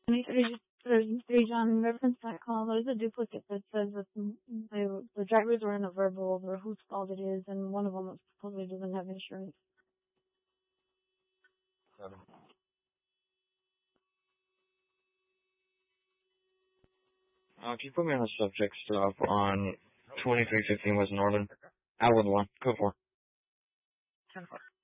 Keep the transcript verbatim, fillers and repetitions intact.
twenty-three John reference dot com. There's a duplicate that says that the, the drivers were in a verbal over whose fault it is, and one of them supposedly doesn't have insurance. Seven. Uh, can you put me on the subject stuff on twenty-three fifteen West Northern? Outland one. Go for it. ten four.